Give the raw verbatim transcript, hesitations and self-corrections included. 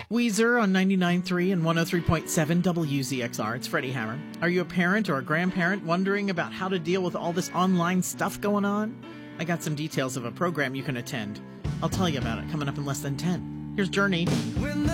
Weezer on ninety-nine point three and one oh three point seven W Z X R. It's Freddie Hammer. Are you a parent or a grandparent wondering about how to deal with all this online stuff going on? I got some details of a program you can attend. I'll tell you about it coming up in less than ten. Here's Journey. When the